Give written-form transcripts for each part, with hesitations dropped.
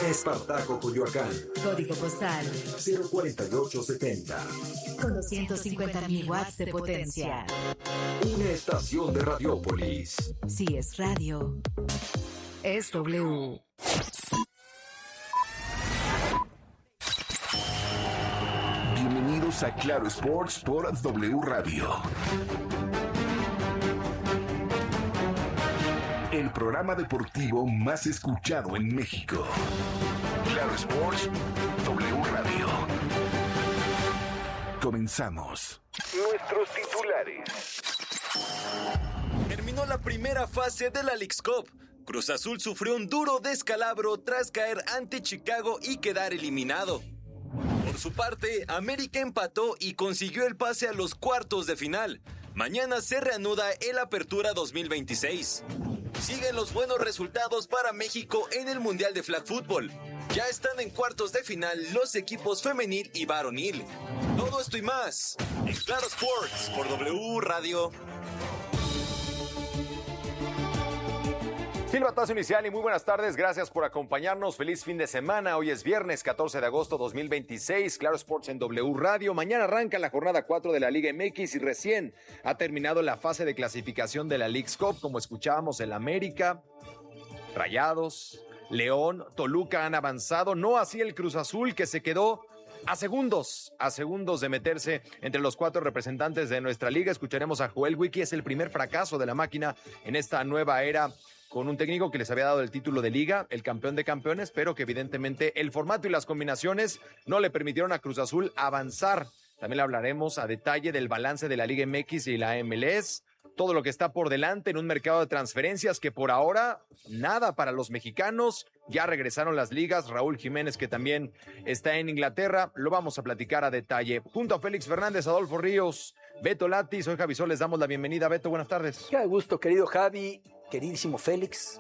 Espartaco, Coyoacán. Código postal 04870. con 250,000 watts de potencia. Una estación de Radiópolis. Si es radio, es W. Bienvenidos a Claro Sports por W Radio. El programa deportivo más escuchado en México. Claro Sports, W Radio. Comenzamos. Nuestros titulares. Terminó la primera fase de la Leagues Cup. Cruz Azul sufrió un duro descalabro tras caer ante Chicago y quedar eliminado. Por su parte, América empató y consiguió el pase a los cuartos de final. Mañana se reanuda el Apertura 2026. Siguen los buenos resultados para México en el Mundial de Flag Football. Ya están en cuartos de final los equipos femenil y varonil. Todo esto y más en Claro Sports por W Radio. Silbatazo inicial y muy buenas tardes, gracias por acompañarnos, feliz fin de semana, hoy es viernes 14 de agosto 2026, Claro Sports en W Radio, mañana arranca la jornada 4 de la Liga MX y recién ha terminado la fase de clasificación de la Leagues Cup, como escuchábamos el América, Rayados, León, Toluca han avanzado, no así el Cruz Azul que se quedó a segundos de meterse entre los 4 representantes de nuestra liga. Escucharemos a Joel Wiki, es el primer fracaso de la máquina en esta nueva era con un técnico que les había dado el título de liga, el campeón de campeones, pero que evidentemente el formato y las combinaciones no le permitieron a Cruz Azul avanzar. También le hablaremos a detalle del balance de la Liga MX y la MLS, todo lo que está por delante en un mercado de transferencias que por ahora nada para los mexicanos. Ya regresaron las ligas, Raúl Jiménez que también está en Inglaterra, lo vamos a platicar a detalle. Junto a Félix Fernández, Adolfo Ríos, Beto Lati, soy Javi Sol, les damos la bienvenida. Beto, buenas tardes. Qué gusto, querido Javi, queridísimo Félix.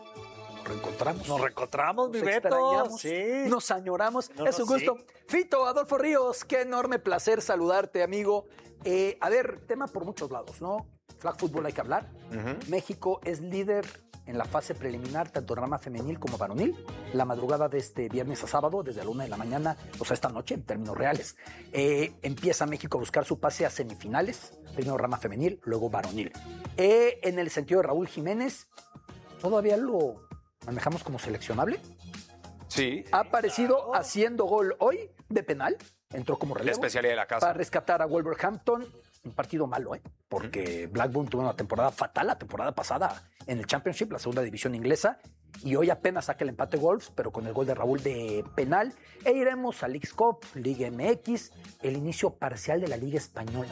Nos reencontramos, mi Beto. Extrañamos, sí. Nos añoramos. Es un gusto. Sí. Fito, Adolfo Ríos, qué enorme placer saludarte, amigo. A ver, tema por muchos lados, ¿no? Flag Football hay que hablar. México es líder en la fase preliminar, tanto en rama femenil como varonil. La madrugada de este viernes a sábado, desde la 1 de la mañana, o sea, esta noche, en términos reales, empieza México a buscar su pase a semifinales. Primero rama femenil, luego varonil. En el sentido de Raúl Jiménez, todavía lo manejamos como seleccionable. Sí. Ha aparecido haciendo gol hoy de penal. Entró como relevo. La especialidad de la casa. Para rescatar a Wolverhampton. Un partido malo, porque Blackburn tuvo una temporada fatal la temporada pasada en el Championship, la segunda división inglesa, y hoy apenas saca el empate Wolves, pero con el gol de Raúl de penal. E iremos a Leagues Cup, Liga MX, el inicio parcial de la Liga Española.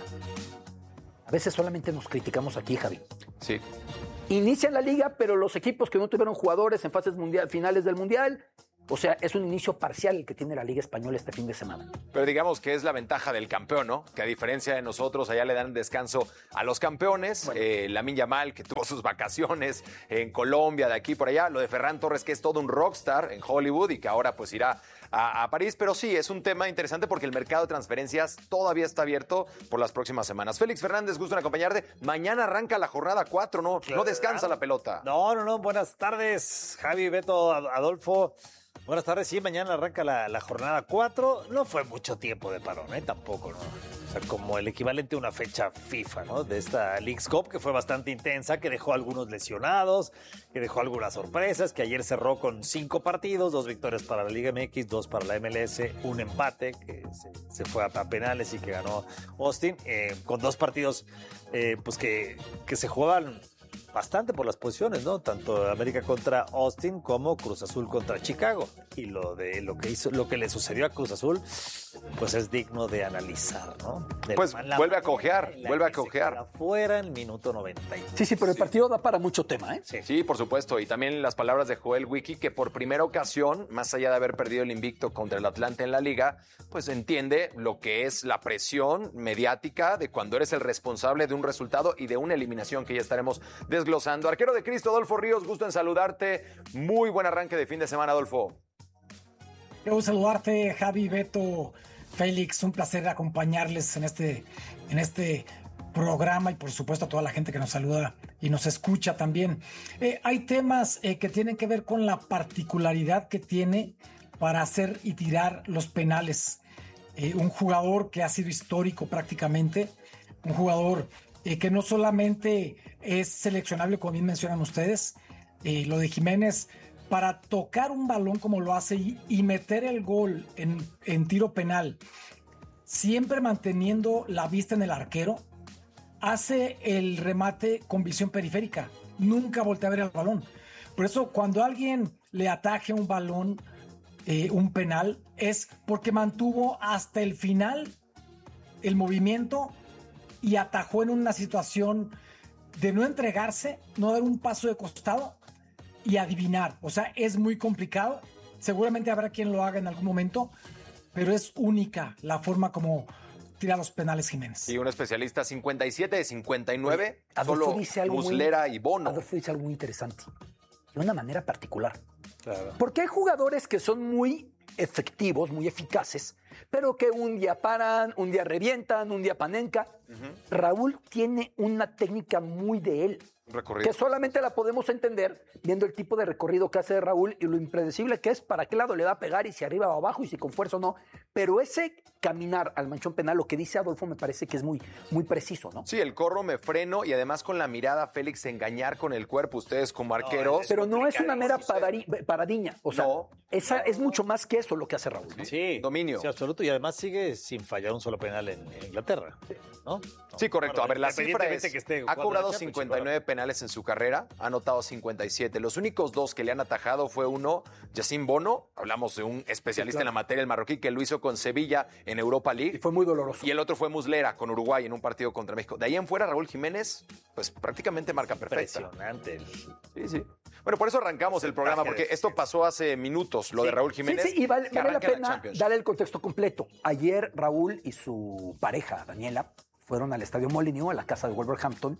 A veces solamente nos criticamos aquí, Javi. Sí. Inicia la liga, pero los equipos que no tuvieron jugadores en fases finales del Mundial, o sea, es un inicio parcial el que tiene la Liga Española este fin de semana. Pero digamos que es la ventaja del campeón, ¿no? Que a diferencia de nosotros, allá le dan descanso a los campeones. Bueno. Lamine Yamal, que tuvo sus vacaciones en Colombia, de aquí por allá. Lo de Ferran Torres, que es todo un rockstar en Hollywood y que ahora pues irá a París. Pero sí, es un tema interesante porque el mercado de transferencias todavía está abierto por las próximas semanas. Félix Fernández, gusto en acompañarte. Mañana arranca la jornada 4, ¿no? Claro. No descansa la pelota. No. Buenas tardes, Javi, Beto, Adolfo. Buenas tardes, sí, mañana arranca la jornada 4. No fue mucho tiempo de parón, tampoco, ¿no? O sea, como el equivalente a una fecha FIFA, ¿no? De esta Leagues Cup, que fue bastante intensa, que dejó algunos lesionados, que dejó algunas sorpresas, que ayer cerró con 5 partidos, 2 victorias para la Liga MX, 2 para la MLS, un empate, que se fue a penales y que ganó Austin, con 2 partidos pues que se jugaban bastante por las posiciones, ¿no? Tanto América contra Austin como Cruz Azul contra Chicago. Y lo que le sucedió a Cruz Azul, pues es digno de analizar, ¿no? Pues vuelve a cojear. Afuera en minuto 90. Sí, pero el partido da para mucho tema, ¿eh? Sí, por supuesto. Y también las palabras de Joel Wiki, que por primera ocasión, más allá de haber perdido el invicto contra el Atlante en la Liga, pues entiende lo que es la presión mediática de cuando eres el responsable de un resultado y de una eliminación que ya estaremos desglosando. Arquero de Cristo, Adolfo Ríos, gusto en saludarte. Muy buen arranque de fin de semana, Adolfo. Quiero saludarte, Javi, Beto, Félix. Un placer acompañarles en este programa y por supuesto a toda la gente que nos saluda y nos escucha también. Hay temas que tienen que ver con la particularidad que tiene para hacer y tirar los penales. Un jugador que ha sido histórico prácticamente, un jugador que no solamente es seleccionable, como bien mencionan ustedes, lo de Jiménez, para tocar un balón como lo hace y meter el gol en tiro penal, siempre manteniendo la vista en el arquero, hace el remate con visión periférica, nunca voltea a ver el balón. Por eso cuando alguien le ataje un balón, un penal, es porque mantuvo hasta el final el movimiento y atajó en una situación de no entregarse, no dar un paso de costado y adivinar. O sea, es muy complicado. Seguramente habrá quien lo haga en algún momento, pero es única la forma como tira los penales Jiménez. Y un especialista, 57 de 59, Adolfo solo dice algo Muslera y Bono. Adolfo dice algo muy interesante, de una manera particular. Claro. Porque hay jugadores que son muy efectivos, muy eficaces, pero que un día paran, un día revientan, un día panenca. Raúl tiene una técnica muy de él, Recorrido. que solamente la podemos entender viendo el tipo de recorrido que hace Raúl y lo impredecible que es, para qué lado le va a pegar y si arriba o abajo y si con fuerza o no. Pero ese caminar al manchón penal, lo que dice Adolfo me parece que es muy, muy preciso, ¿no? Sí, el corro, me freno y además con la mirada, Félix, engañar con el cuerpo, ustedes como arqueros. Pero no es una mera paradiña, o sea, No. esa es mucho más que eso lo que hace Raúl. Sí, dominio. Sí, absoluto. Y además sigue sin fallar un solo penal en Inglaterra, ¿no? Sí, correcto. A ver, la cifra independientemente es, que esté ha jugando cobrado la Champions, 59 penales en su carrera, ha anotado 57. Los únicos dos que le han atajado fue uno, Yacine Bono, hablamos de un especialista en la materia, el marroquí, que lo hizo con Sevilla en Europa League. Y fue muy doloroso. Y el otro fue Muslera con Uruguay en un partido contra México. De ahí en fuera, Raúl Jiménez, pues prácticamente marca perfecta. Impresionante. Sí, sí. Bueno, por eso arrancamos el programa, porque esto pasó hace minutos, lo de Raúl Jiménez. Sí, y vale que la arranca en pena Champions. dar el contexto completo. Ayer Raúl y su pareja, Daniela, fueron al Estadio Molineux, a la casa de Wolverhampton,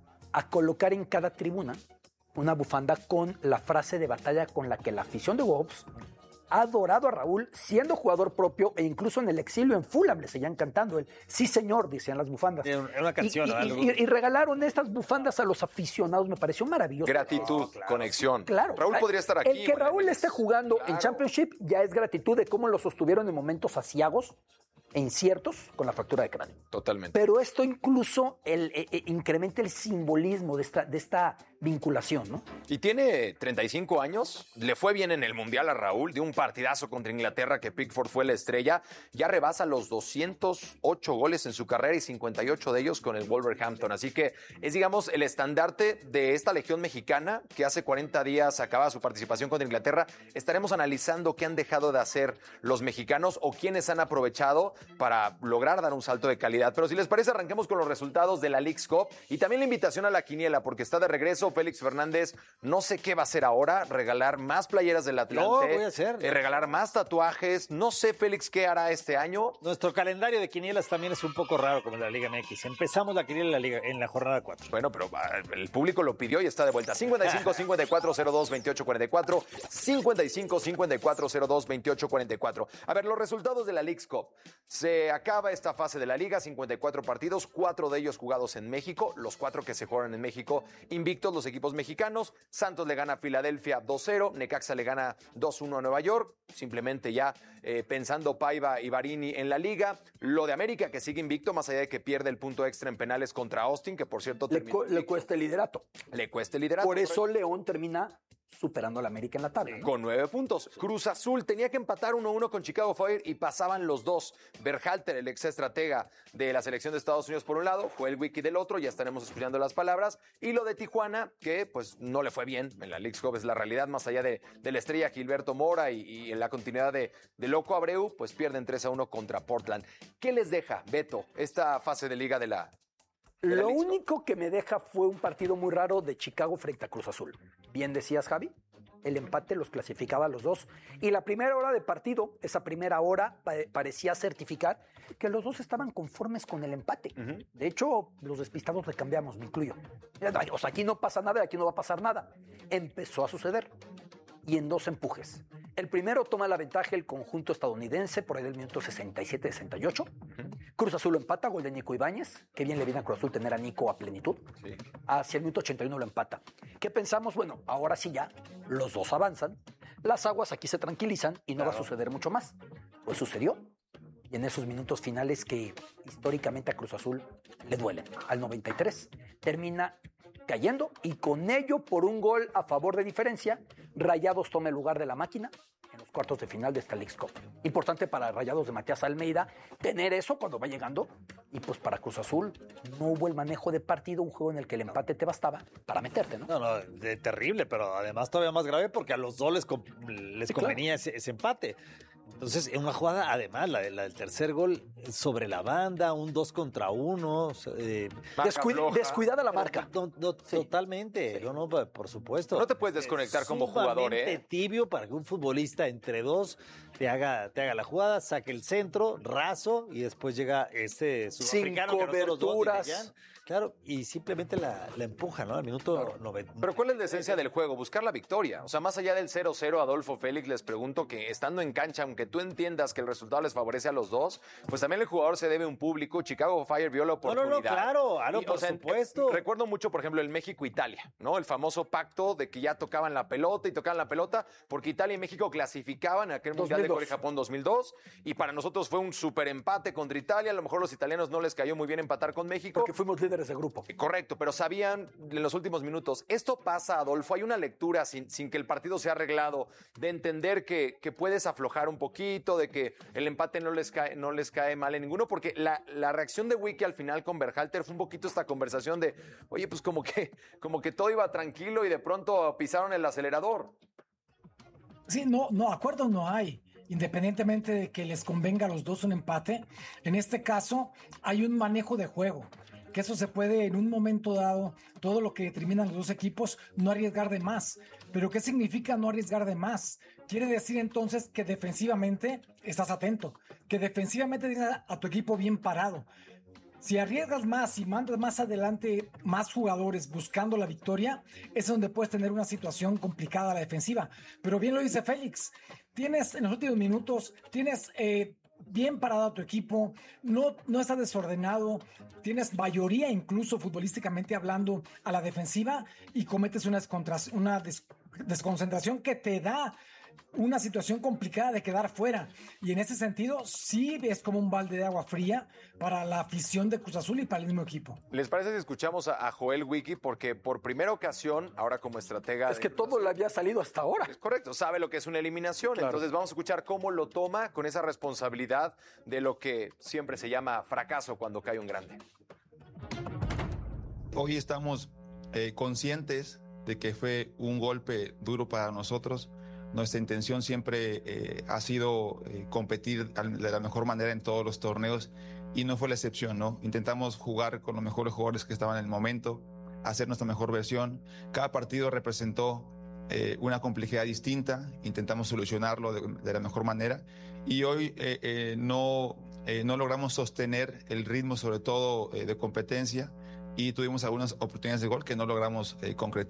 a colocar en cada tribuna una bufanda con la frase de batalla con la que la afición de Wolves ha adorado a Raúl, siendo jugador propio, e incluso en el exilio en Fulham le seguían cantando el "sí señor", decían las bufandas. Era una canción, ¿no? Y regalaron estas bufandas a los aficionados, me pareció maravilloso. Gratitud, conexión. Claro. Raúl podría estar aquí. El que Raúl bueno, esté jugando en claro. Championship ya es gratitud de cómo lo sostuvieron en momentos aciagos e inciertos con la fractura de cráneo. Totalmente. Pero esto incluso incrementa el simbolismo de esta vinculación, ¿no? Y tiene 35 años, le fue bien en el Mundial a Raúl, dio un partidazo contra Inglaterra que Pickford fue la estrella, ya rebasa los 208 goles en su carrera y 58 de ellos con el Wolverhampton, así que es, digamos, el estandarte de esta legión mexicana que hace 40 días acaba su participación contra Inglaterra. Estaremos analizando qué han dejado de hacer los mexicanos o quiénes han aprovechado para lograr dar un salto de calidad. Pero si les parece, arranquemos con los resultados de la Leagues Cup y también la invitación a la quiniela, porque está de regreso Félix Fernández. No sé qué va a hacer ahora, regalar más playeras del Atlante. No, voy a hacer. Regalar más tatuajes. No sé, Félix, qué hará este año. Nuestro calendario de quinielas también es un poco raro como el de la Liga MX. Empezamos la quiniela en la jornada 4. Bueno, pero el público lo pidió y está de vuelta. 55-5402-2844. 55-5402-2844. A ver, los resultados de la Leagues Cup. Se acaba esta fase de la liga, 54 partidos, 4 de ellos jugados en México, los 4 que se jugaron en México, invictos los equipos mexicanos. Santos le gana a Filadelfia 2-0, Necaxa le gana 2-1 a Nueva York, simplemente ya pensando Paiva y Barini en la liga. Lo de América, que sigue invicto, más allá de que pierde el punto extra en penales contra Austin, que por cierto le cuesta el liderato. Le cuesta el liderato. Por eso León termina superando al América en la tabla, ¿no? Con 9 puntos. Cruz Azul tenía que empatar 1-1 con Chicago Fire y pasaban los dos. Berhalter, el ex estratega de la selección de Estados Unidos por un lado, fue el wiki del otro, ya estaremos escuchando las palabras. Y lo de Tijuana, que pues no le fue bien en la Leagues Cup, es la realidad, más allá de la estrella Gilberto Mora y en la continuidad de Loco Abreu, pues pierden 3-1 contra Portland. ¿Qué les deja, Beto, esta fase de liga de la Lo único que me deja fue un partido muy raro de Chicago frente a Cruz Azul. Bien decías, Javi, el empate los clasificaba a los dos. Y la primera hora de partido, esa primera hora, parecía certificar que los dos estaban conformes con el empate. De hecho, los despistados le cambiamos, me incluyo. O sea, aquí no pasa nada y aquí no va a pasar nada. Empezó a suceder. Y en 2 empujes. El primero toma la ventaja el conjunto estadounidense por ahí del minuto 67-68. Cruz Azul lo empata, gol de Nico Ibáñez. Qué bien le viene a Cruz Azul tener a Nico a plenitud. Hacia el minuto 81 lo empata. ¿Qué pensamos? Bueno, ahora sí ya, los dos avanzan. las aguas aquí se tranquilizan y no va a suceder mucho más. Pues sucedió. Y en esos minutos finales que históricamente a Cruz Azul le duelen. Al 93 termina cayendo y con ello, por un gol a favor de diferencia, Rayados toma el lugar de la máquina en los cuartos de final de esta Leagues Cup. Importante para Rayados de Matías Almeida tener eso cuando va llegando. Y pues para Cruz Azul no hubo el manejo de partido, un juego en el que el empate te bastaba para meterte, ¿no? No, terrible, pero además todavía más grave porque a los dos les convenía ese empate. Entonces, en una jugada, además, la del tercer gol sobre la banda, un 2 contra 1. Descuidada la marca. Totalmente. Sí. No, por supuesto. No te puedes desconectar como jugador, tibio para que un futbolista entre dos te haga la jugada, saque el centro, raso, y después llega sudafricano que anotó los dos. Claro, y simplemente la empuja, ¿no? Al minuto 90. Pero ¿cuál es la esencia del juego? Buscar la victoria. O sea, más allá del 0-0, Adolfo Félix, les pregunto que estando en cancha, aunque tú entiendas que el resultado les favorece a los dos, pues también el jugador se debe un público. Chicago Fire vio la oportunidad. Claro, por supuesto. Recuerdo mucho, por ejemplo, el México-Italia, ¿no? El famoso pacto de que ya tocaban la pelota, porque Italia y México clasificaban a aquel Mundial de Corea-Japón 2002, y para nosotros fue un súper empate contra Italia. A lo mejor los italianos no les cayó muy bien empatar con México. Porque fuimos líderes de grupo. Correcto, pero sabían en los últimos minutos. Esto pasa, Adolfo, hay una lectura sin que el partido sea arreglado, de entender que puedes aflojar un poquito, de que el empate no les cae mal en ninguno, porque la reacción de Wiki al final con Berhalter fue un poquito esta conversación de, oye, pues como que todo iba tranquilo y de pronto pisaron el acelerador. Sí, no, acuerdo no hay. Independientemente de que les convenga a los dos un empate, en este caso hay un manejo de juego, que eso se puede en un momento dado, todo lo que determinan los dos equipos, no arriesgar de más. Pero ¿qué significa no arriesgar de más? Quiere decir entonces que defensivamente estás atento, que defensivamente tienes a tu equipo bien parado. Si arriesgas más y mandas más adelante más jugadores buscando la victoria, es donde puedes tener una situación complicada a la defensiva. Pero bien lo dice Félix, tienes en los últimos minutos, tienes bien parado a tu equipo, no estás desordenado, tienes mayoría incluso futbolísticamente hablando a la defensiva y cometes una desconcentración que te da una situación complicada de quedar fuera. Y en ese sentido sí es como un balde de agua fría para la afición de Cruz Azul y para el mismo equipo. ¿Les parece si escuchamos a Joel Wiki? Porque por primera ocasión, ahora como estratega... Es que todo le había salido hasta ahora. Es correcto, sabe lo que es una eliminación. Claro. Entonces vamos a escuchar cómo lo toma con esa responsabilidad de lo que siempre se llama fracaso cuando cae un grande. Hoy estamos conscientes de que fue un golpe duro para nosotros. Nuestra intención siempre ha sido competir de la mejor manera en todos los torneos y no fue la excepción, ¿no? Intentamos jugar con los mejores jugadores que estaban en el momento, hacer nuestra mejor versión. Cada partido representó una complejidad distinta, intentamos solucionarlo de la mejor manera y hoy no logramos sostener el ritmo, sobre todo de competencia, y tuvimos algunas oportunidades de gol que no logramos concretar.